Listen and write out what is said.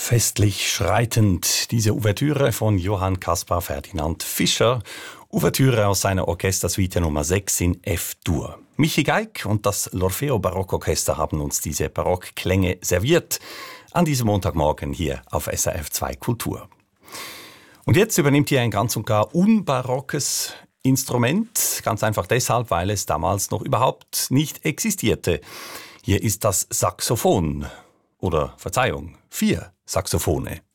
Festlich schreitend, diese Ouvertüre von Johann Caspar Ferdinand Fischer. Ouvertüre aus seiner Orchestersuite Nummer 6 in F-Dur. Michi Geig und das L'Orfeo Barockorchester haben uns diese Barockklänge serviert. An diesem Montagmorgen hier auf SRF 2 Kultur. Und jetzt übernimmt hier ein ganz und gar unbarockes Instrument. Ganz einfach deshalb, weil es damals noch überhaupt nicht existierte. Hier ist das Saxophon. Oder, Verzeihung, 4 Saxophone.